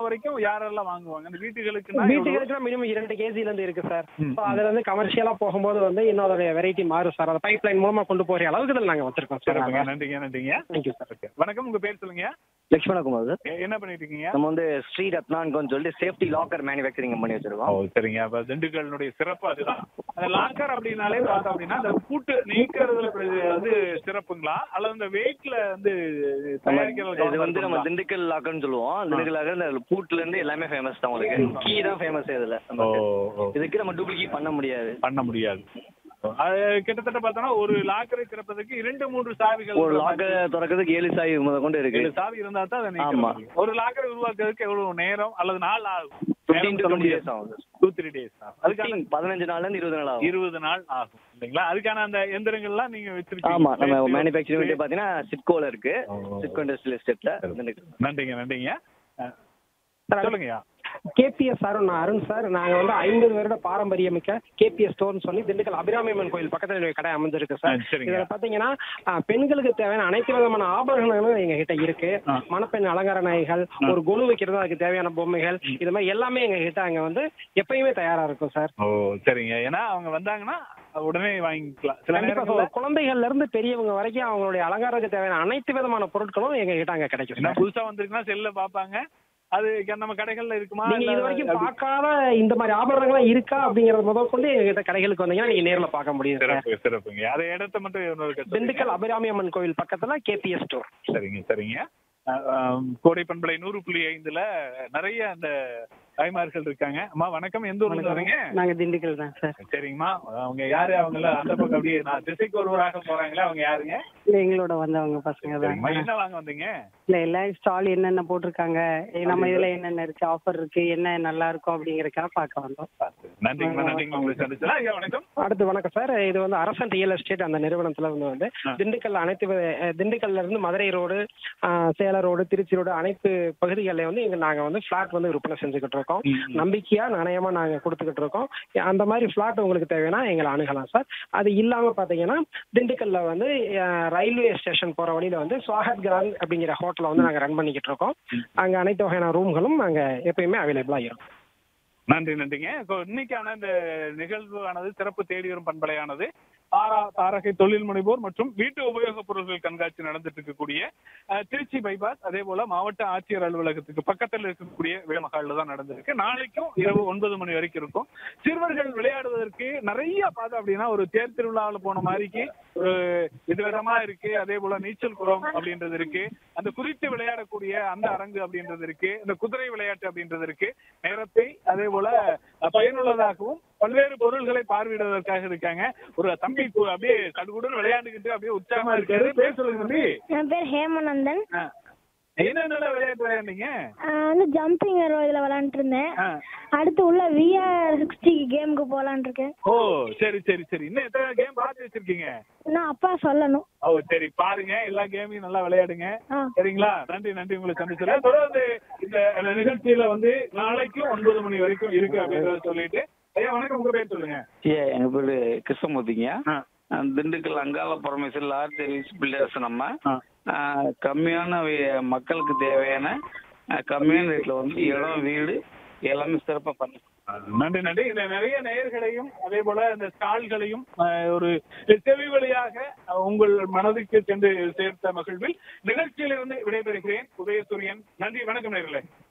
வரைக்கும் யாரெல்லாம் வாங்குவாங்க? அந்த வீட்டுகளுக்குன்னா மினிமம் 2 கேஜில இருந்து இருக்கு சார். அதுல இருந்து கமர்ஷியலா போகும்போது இன்னொரு வெரைட்டி மாறும் சார். அதை பைப் லைன் மூலமா கொண்டு போற அளவுக்கு நாங்க வச்சிருக்கோம் சார். நன்றிங்க. Thank you sir. வணக்கம், உங்க பேர் சொல்லுங்க. லட்சுமணகுமார் சார். என்ன பண்ணிட்டு இருக்கீங்க? நம்ம ஸ்ரீ ரத்னான்னு சொல்லிட்டு சேஃப்டி லாக்கர் மேனுஃபேக்சரிங் பண்ணி வச்சிருக்கோம். சரிங்க. அப்ப திண்டுக்கல்லுடைய சிறப்பு அதுதான். அந்த லாக்கர் அப்படின்னாலே பார்த்தோம் அப்படின்னா அந்த பூட்டு நீக்கிறதுல சிறப்புங்களா அல்லது இந்த வெயிட்ல இது நம்ம திண்டுக்கல் லாக்கர்னு சொல்லுவோம். திண்டுக்கல் லாக்கர் இந்த பூட்ல இருந்து எல்லாமே ஃபேமஸ் தான். உங்களுக்கு கீ தான் ஃபேமஸ். இதுல இதுக்கு நம்ம டூப்ளிகேட் பண்ண முடியாது. அது கிட்டத்தட்ட பார்த்தோம்னா ஒரு லாக்கரை திறப்பதற்கு 2-3 சாவிகள். ஒரு லாக்கர் திறக்கிறதுக்கு 7 சாவி கொண்டு இருக்கு. 7 சாவி இருந்தா தான் அதை நீக்க முடியும். ஒரு லாக்கரை உருவாக்குறதுக்கு எவ்வளவு நேரம் அல்லது நாள் ஆகும்? 15 days ஆகும். 2-3 days ஆகும். அதுக்கான 15 நாள்ல இருந்து 20 நாள் ஆகும். 20 நாள் ஆகும் இல்லைங்களா? அதுக்கான அந்த எந்திரங்கள்லாம் நீங்க வச்சிருக்கீங்க. ஆமா, நம்ம மேனுஃபேக்சரிங் பாத்தீங்கன்னா சிட்கோல இருக்கு. சிட்கோ இண்டஸ்ட்ரியல் எஸ்டேட்ல. நன்றிங்க. சொல்லுங்கய்யா. KBS Arun sir. நாங்க 50 வருட பாரம்பரியமிக்க கேபிஎஸ் ஸ்டோர்னு சொல்லி திண்டுக்கல் அபிராமியம்மன் கோயில் பக்கத்துல கடை அமைஞ்சிருக்கு சார். இதுல பாத்தீங்கன்னா பெண்களுக்கு தேவையான அனைத்து விதமான ஆபரணங்களும் எங்க கிட்ட இருக்கு. மணப்பெண் அலங்கார நகைகள், ஒரு கொலு வைக்கிறது, அதுக்கு தேவையான பொம்மைகள், இது மாதிரி எல்லாமே எங்க கிட்ட அங்க எப்பயுமே தயாரா இருக்கும் சார். சரிங்க. ஏன்னா அவங்க வந்தாங்கன்னா உடனே வாங்கிக்கலாம். குழந்தைகள்ல இருந்து பெரியவங்க வரைக்கும் அவங்களுடைய அலங்காரத்துக்கு தேவையான அனைத்து விதமான பொருட்களும் எங்க கிட்ட அங்க கிடைக்கும். புதுசா வந்திருக்குன்னா செல்ல பாப்பாங்க. அது நம்ம கடைகள்ல இருக்குமா? நீங்க இது வரைக்கும் பார்க்காத இந்த மாதிரி ஆபரணங்களா இருக்கா அப்படிங்கறது முதல் கொண்டு எங்க கடைகளுக்கு வந்தீங்கன்னா நீங்க நேர்ல பார்க்க முடியும். சிறப்புங்க. அதை இடத்த மட்டும் திண்டுக்கல் அபிராமியம்மன் கோயில் பக்கத்துல கேபிஎஸ் ஸ்டோர். சரிங்க. கோடை பண்பலை 100.5ல நிறைய அந்த தாய்மார்கள் இருக்காங்க. அம்மா வணக்கம். எந்த ஊர்ல வரீங்க? நாங்க திண்டுக்கல் தான் சார். சரிங்கம்மா. அவங்க யாரு? அவங்க அந்த பக்கம் அப்படியே நான் திசைக்கு ஒருவராக போறாங்களா? அவங்க யாருங்க? எங்களோட வந்தவங்க பசங்க தான். என்ன வாங்க வந்தீங்க? இல்ல எல்லா ஸ்டால் என்னென்ன போட்டிருக்காங்க, நம்ம இதுல என்னென்ன இருக்கு, ஆஃபர் இருக்கு, என்ன நல்லா இருக்கும் அப்படிங்கறதுக்காக பார்க்க வந்தோம். நன்றிங்க. உங்களுக்கு சந்திச்சா. வணக்கம். அடுத்து வணக்கம் சார். இது அரசன் ரியல் எஸ்டேட் அந்த நிறுவனத்துல திண்டுக்கல் திண்டுக்கல்ல இருந்து Madurai road, Salem road, Trichy road அனைத்து பகுதிகளில் இங்க நாங்க பிளாட் விற்பனை செஞ்சுக்கிட்டு இருக்கோம். நம்பிக்கையா நாணயமா நாங்க கொடுத்துக்கிட்டு இருக்கோம். அந்த மாதிரி பிளாட் உங்களுக்கு தேவைன்னா எங்களை அணுகலாம் சார். அது இல்லாம பாத்தீங்கன்னா திண்டுக்கல்ல ரயில்வே ஸ்டேஷன் போற வழியில ஸ்வாகத் கிராண்ட் அப்படிங்கிற ஹோட்டல நாங்க ரன் பண்ணிக்கிட்டு இருக்கோம். அங்க அனைத்து வகையான ரூம்களும் அங்க எப்பயுமே அவைலபிளா இருக்கும். நன்றிங்க. இன்னைக்கான இந்த நிகழ்வானது சிறப்பு தேடி வரும் பண்பலையானது தாரகை தொழில் முனைவோர் மற்றும் வீட்டு உபயோகப் பொருட்கள் கண்காட்சி நடந்துட்டு இருக்கக்கூடிய திருச்சி பைபாஸ், அதே போல மாவட்ட ஆட்சியர் அலுவலகத்துக்கு பக்கத்தில் இருக்கக்கூடிய விளமகாலில் தான் நடந்திருக்கு. நாளைக்கும் இரவு 9 மணி வரைக்கும் இருக்கும். சிறுவர்கள் விளையாடுவதற்கு நிறைய பார்த்தோம் அப்படின்னா ஒரு தேர் திருவிழாவில் போன மாதிரிக்கு ஒரு விதவிதமா இருக்கு. அதே போல நீச்சல் குளம் அப்படின்றது இருக்கு. அந்த குறித்து விளையாடக்கூடிய அந்த அரங்கு அப்படின்றது இருக்கு. இந்த குதிரை விளையாட்டு அப்படின்றது இருக்கு. நேரத்தை அதே போல பயனுள்ளதாகவும் பல்வேறு பொருள்களை பார்வையிடுவதற்காக இருக்காங்க. ஒரு தம்பி அப்படியே கடுகுடன் விளையாண்டுகிட்டு அப்படியே உற்சாகமா இருக்காரு. பேர் சொல்லுங்க தம்பி. என் பேர் ஹேமநந்தன். என்னென்ன விளையாட்டு விளையாண்டீங்க? ஜம்பிங் இதுல விளையாண்டு இருந்தேன். அடுத்து உள்ள VR60 கேமுக்கு போலான்னு இருக்கேன். சரி. இன்னும் எத்தனை கேம் பார்த்து வச்சிருக்கீங்க? நான் அப்பா சொல்லணும். சரி, பாருங்க. எல்லா கேமையும் நல்லா விளையாடுங்க. சரிங்களா? நன்றி. உங்களை சந்திச்சுல தொடர்ந்து இந்த நிகழ்ச்சியில நாளைக்கு 9 மணி வரைக்கும் இருக்கு அப்படின்றத சொல்லிட்டு. ஐயா வணக்கம். உங்க பேர் சொல்லுங்க. எங்க பேரு கிருஷ்ணமூர்த்திங்க. Dindigul Angala Parameswarar large filters. நம்ம கம்மியான மக்களுக்கு தேவையான கம்மியான ரேட்ல இடம், வீடு எல்லாமே சிறப்பா பண்ண. நன்றி. இந்த நிறைய நேயர்களையும் அதே போல இந்த ஸ்டால்களையும் ஒரு செவி வழியாக உங்கள் மனதுக்கு சென்று சேர்த்த மகிழ்வில் நிகழ்ச்சியிலிருந்து விடைபெறுகிறேன். உதயசூரியன். நன்றி. வணக்கம் நேயர்களே.